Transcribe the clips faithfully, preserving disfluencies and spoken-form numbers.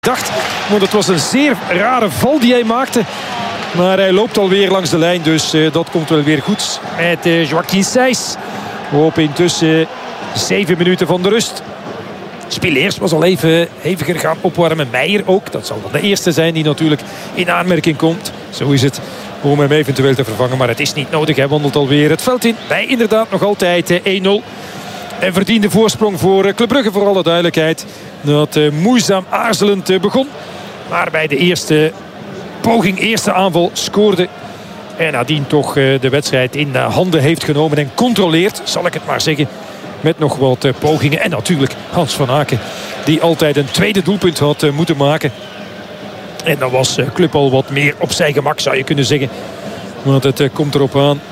dacht, want het was een zeer rare val die hij maakte. Maar hij loopt alweer langs de lijn, dus uh, dat komt wel weer goed. Met uh, Joaquin Saiz. Op intussen zeven minuten van de rust. Spileers was al even heviger gaan opwarmen. Meijer ook. Dat zal dan de eerste zijn die natuurlijk in aanmerking komt. Zo is het om hem eventueel te vervangen. Maar het is niet nodig. Hij wandelt alweer het veld in. Bij inderdaad nog altijd één nul. En verdiende voorsprong voor Club Brugge, voor alle duidelijkheid. Dat uh, moeizaam aarzelend uh, begon. Maar bij de eerste poging, eerste aanval scoorde. En nadien toch uh, de wedstrijd in uh, handen heeft genomen en controleert, zal ik het maar zeggen. Met nog wat uh, pogingen. En natuurlijk Hans van Aken, die altijd een tweede doelpunt had uh, moeten maken. En dan was uh, Club al wat meer op zijn gemak, zou je kunnen zeggen. Want het uh, komt erop aan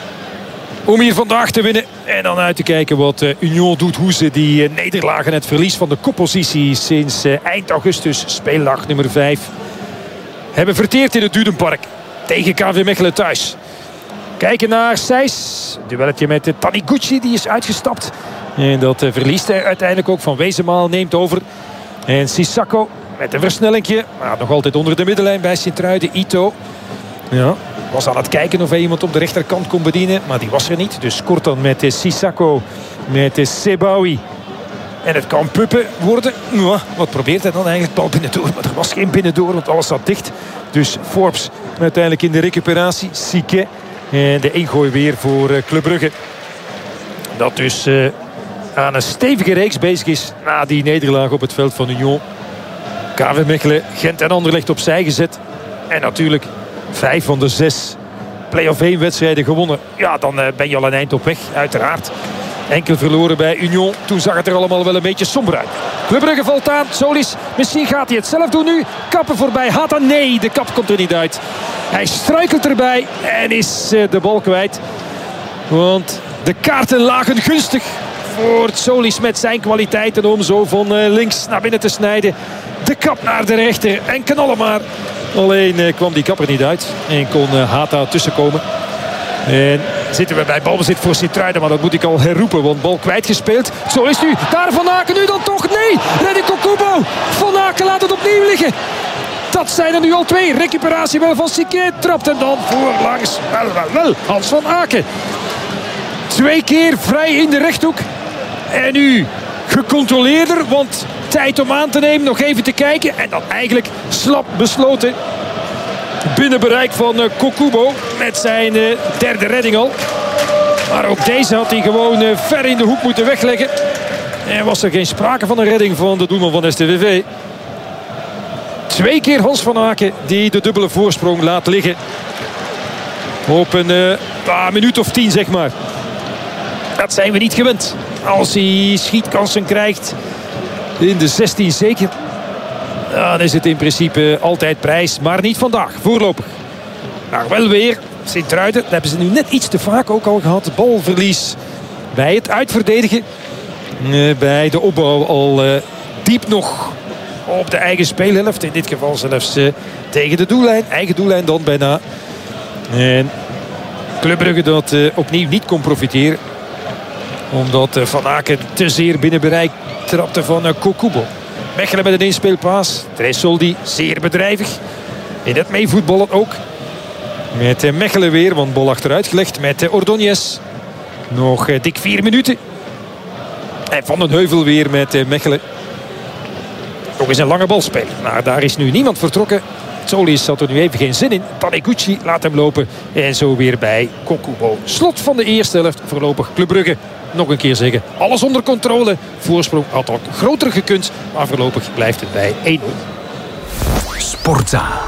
om hier vandaag te winnen. En dan uit te kijken wat uh, Union doet. Hoe ze die uh, nederlagen, het verlies van de koppositie sinds uh, eind augustus, speeldag nummer vijf, hebben verteerd in het Dudenpark. Tegen K V Mechelen thuis. Kijken naar Saiz. Duelletje met uh, Taniguchi, die is uitgestapt. En dat uh, verliest hij uiteindelijk ook. Van Wezenmaal neemt over. En Sissako met een versnellingje. Maar nog altijd onder de middenlijn bij Sint-Truiden. Ito. Ja. Was aan het kijken of hij iemand op de rechterkant kon bedienen. Maar die was er niet. Dus kort dan met uh, Sissako. Met uh, Sebaoui. En het kan Puppen worden. Nou, wat probeert hij dan eigenlijk? Bal binnendoor. Maar er was geen binnendoor, want alles zat dicht. Dus Forbes uiteindelijk in de recuperatie. Sique. En de ingooi weer voor uh, Club Brugge. Dat dus uh, aan een stevige reeks bezig is na die nederlaag op het veld van Union. K V Mechelen, Gent en Anderlecht opzij gezet. En natuurlijk vijf van de zes play-off één wedstrijden gewonnen. Ja, dan uh, ben je al een eind op weg, uiteraard. Enkel verloren bij Union. Toen zag het er allemaal wel een beetje somber uit. Club Brugge valt aan. Solis, misschien gaat hij het zelf doen nu. Kappen voorbij. Hata, nee, de kap komt er niet uit. Hij struikelt erbij en is uh, de bal kwijt. Want de kaarten lagen gunstig voor Solis met zijn kwaliteiten om zo van uh, links naar binnen te snijden. De kap naar de rechter en knallen maar. Alleen uh, kwam die kap er niet uit en kon uh, Hata tussenkomen. En zitten we bij balbezit voor Sint-Truiden, maar dat moet ik al herroepen, want bal kwijtgespeeld. Zo is nu, daar Van Aken nu dan toch, nee! Redding Kokubo, Van Aken laat het opnieuw liggen. Dat zijn er nu al twee, recuperatie wel van Sique, trapt hem dan voorlangs. Wel, wel, wel, Hans van Aken. Twee keer vrij in de rechthoek. En nu gecontroleerder, want tijd om aan te nemen, nog even te kijken. En dan eigenlijk slap besloten. Binnen bereik van uh, Kokubo met zijn uh, derde redding al. Maar ook deze had hij gewoon uh, ver in de hoek moeten wegleggen. En was er geen sprake van een redding van de doelman van S T V V. Twee keer Hans van Aken die de dubbele voorsprong laat liggen. Op een uh, ah, minuut of tien, zeg maar. Dat zijn we niet gewend. Als hij schietkansen krijgt in de zestien zeker. Dan is het in principe altijd prijs, maar niet vandaag, voorlopig. Maar wel weer Sint-Truiden, dat hebben ze nu net iets te vaak ook al gehad. Balverlies bij het uitverdedigen. Uh, bij de opbouw al uh, diep nog op de eigen speelhelft. In dit geval zelfs uh, tegen de doellijn, eigen doellijn dan bijna. En Club Brugge dat uh, opnieuw niet kon profiteren. Omdat uh, Van Aken te zeer binnen bereik trapte van uh, Kokubo. Mechelen met een inspeelpaas. Tresoldi zeer bedrijvig. In het meevoetballen ook. Met Mechelen weer, want bal achteruit gelegd met Ordóñez. Nog dik vier minuten. En Van den Heuvel weer met Mechelen. Nog eens een lange bal spelen. Maar daar is nu niemand vertrokken. Solis had er nu even geen zin in. Taniguchi laat hem lopen. En zo weer bij Kokubo. Slot van de eerste helft. Voorlopig Club Brugge. Nog een keer zeggen, alles onder controle. Voorsprong had ook groter gekund. Maar voorlopig blijft het bij één nul. Sportza.